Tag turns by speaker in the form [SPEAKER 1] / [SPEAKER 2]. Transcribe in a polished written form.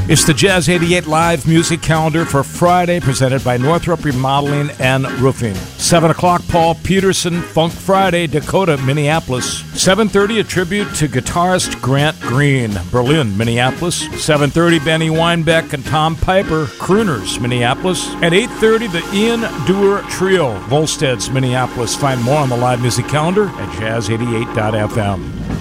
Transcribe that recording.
[SPEAKER 1] It's the Jazz 88 live music calendar for Friday, presented by Northrop Remodeling and Roofing. 7 o'clock, Paul Peterson, Funk Friday, Dakota, Minneapolis. 7:30, a tribute to guitarist Grant Green, Berlin, Minneapolis. 7:30, Benny Weinbeck and Tom Piper, Crooners, Minneapolis. At 8:30, the Ian Dewar Trio, Volsteads, Minneapolis. Find more on the live music calendar at jazz88.fm.